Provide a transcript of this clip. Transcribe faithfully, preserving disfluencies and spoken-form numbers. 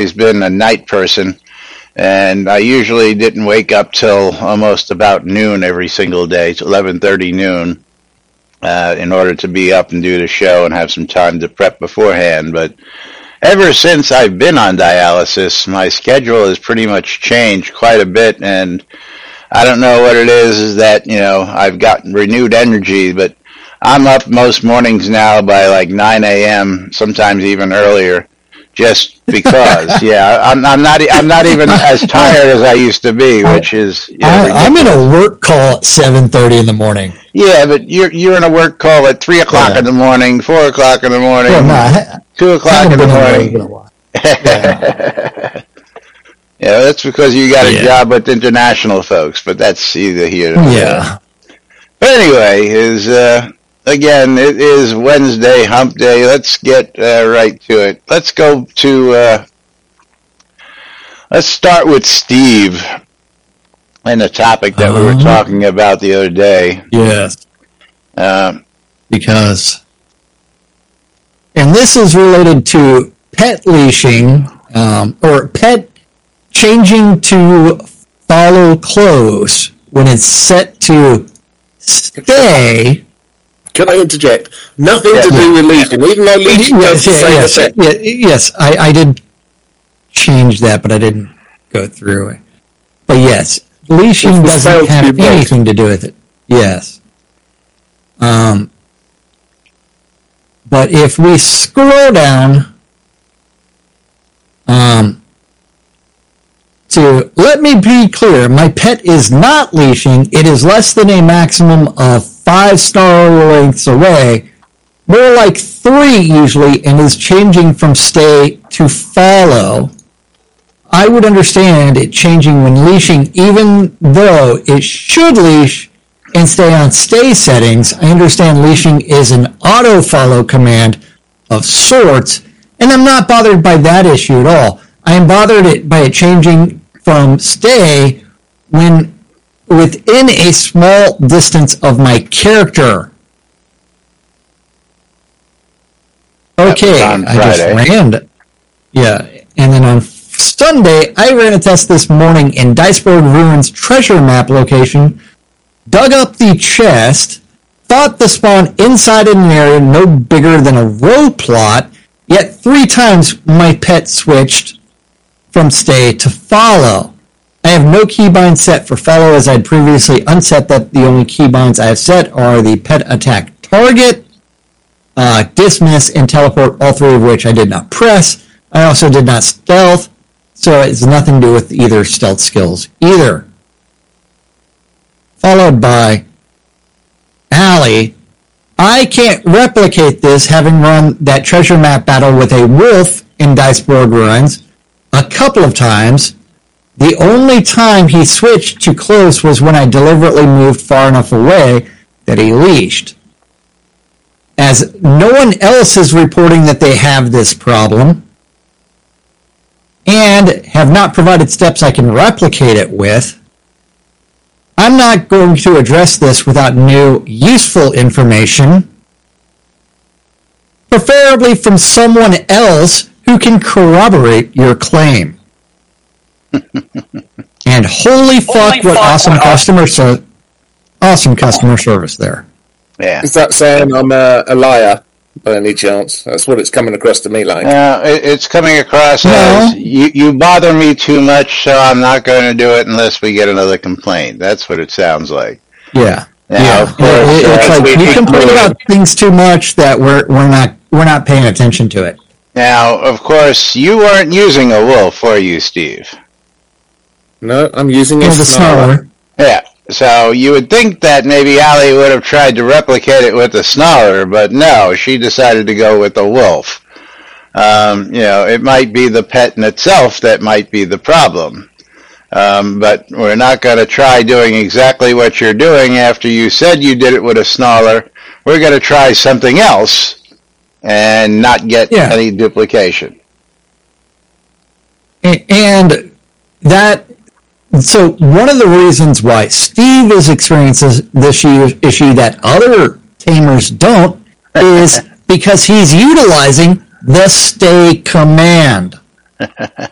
always been a night person, and I usually didn't wake up till almost about noon every single day, eleven thirty noon, uh, in order to be up and do the show and have some time to prep beforehand. But ever since I've been on dialysis, my schedule has pretty much changed quite a bit, and I don't know what it is, is that, you know, I've got renewed energy, but I'm up most mornings now by like nine a.m., sometimes even earlier, just because. yeah, I'm, I'm not I'm not even as tired as I used to be, which is... You know, I, I'm in a work call at seven thirty in the morning. Yeah, but you're you're in a work call at three o'clock yeah. in the morning, four o'clock in the morning, well, no, I, two o'clock in the morning. Yeah. yeah, that's because you got a yeah. job with international folks, but that's either here or there. Yeah. But anyway, is... Uh, Again, it is Wednesday, hump day. Let's get uh, right to it. Let's go to, uh, let's start with Steve and the topic that um, we were talking about the other day. Yes. Um, because, and this is related to pet leashing, um, or pet changing to follow close when it's set to stay. Can I interject? Nothing yeah, to do with leashing, even though leashing yes, does the yeah, same yes, yeah, yes, I, I did change that, but I didn't go through it. But yes, leashing doesn't have anything to do with it. Yes. Um, but if we scroll down um, to, let me be clear, my pet is not leashing. It is less than a maximum of five star lengths away, more like three usually, and is changing from stay to follow. I would understand it changing when leashing, even though it should leash and stay on stay settings. I understand leashing is an auto-follow command of sorts, and I'm not bothered by that issue at all. I am bothered by it changing from stay when within a small distance of my character. Okay, I just ran. Yeah, and then on Sunday, I ran a test this morning in Diceborg Ruins treasure map location, dug up the chest, thought the spawn inside an area no bigger than a row plot, yet three times my pet switched from stay to follow. I have no keybind set for follow, as I'd previously unset that. The only keybinds I have set are the pet attack target, uh, dismiss, and teleport, all three of which I did not press. I also did not stealth, so it's nothing to do with either stealth skills either. Followed by Allie. I can't replicate this, having run that treasure map battle with a wolf in Diceborg Ruins a couple of times. The only time he switched to close was when I deliberately moved far enough away that he leashed. As no one else is reporting that they have this problem and have not provided steps I can replicate it with, I'm not going to address this without new, useful information, preferably from someone else who can corroborate your claim. And holy fuck, holy what fuck, awesome what customer so awesome customer service there. Yeah. Is that saying I'm a, a liar by any chance? That's what it's coming across to me like. Yeah, it, it's coming across no. as you, you bother me too much, so I'm not going to do it unless we get another complaint. That's what it sounds like. Yeah. Now, yeah. Of course, it, it's uh, like you complain about things too much that we're we're not we're not paying attention to it. Now, of course, you weren't using a wolf, were you, Steve? No, I'm using a snarler. Yeah, so you would think that maybe Allie would have tried to replicate it with a snarler, but no, she decided to go with a wolf. Um, you know, it might be the pet in itself that might be the problem. Um, but we're not going to try doing exactly what you're doing after you said you did it with a snarler. We're going to try something else and not get yeah. any duplication. And that... So one of the reasons why Steve is experiencing this issue that other tamers don't is because he's utilizing the stay command.